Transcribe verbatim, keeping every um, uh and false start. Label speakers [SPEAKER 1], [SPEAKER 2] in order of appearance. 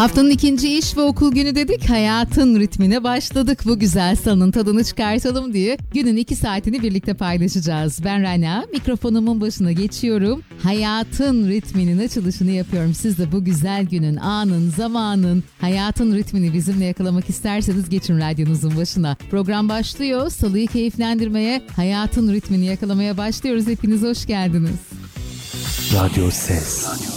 [SPEAKER 1] Haftanın ikinci iş ve okul günü dedik, hayatın ritmine başladık. Bu güzel salının tadını çıkartalım diye günün iki saatini birlikte paylaşacağız. Ben Rana, mikrofonumun başına geçiyorum. Hayatın ritminin açılışını yapıyorum. Siz de bu güzel günün, anın, zamanın, hayatın ritmini bizimle yakalamak isterseniz geçin radyonuzun başına. Program başlıyor. Salıyı keyiflendirmeye, hayatın ritmini yakalamaya başlıyoruz. Hepiniz hoş geldiniz.
[SPEAKER 2] Radyo Ses.